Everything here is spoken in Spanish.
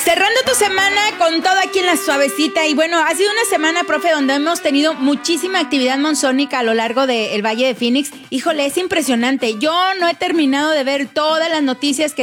Cerrando tu semana con todo aquí en la suavecita. Y bueno, ha sido una semana, profe, donde hemos tenido muchísima actividad monzónica a lo largo del Valle de Phoenix. Híjole, es impresionante. Yo no he terminado de ver todas las noticias que